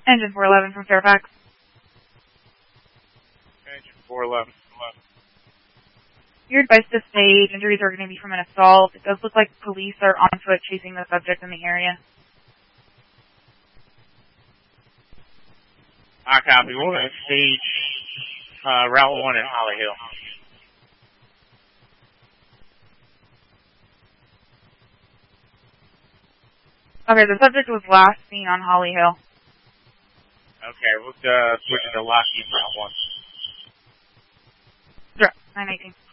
Engine 411 from Fairfax. Engine 411. You're advised to stage. Injuries are going to be from an assault. It does look like police are on foot chasing the subject in the area. I copy. We're going to stage Route 1 in Holly Hill. Okay, the subject was last seen on Holly Hill. Okay, we'll switch it to Lockheed Route 1. 918.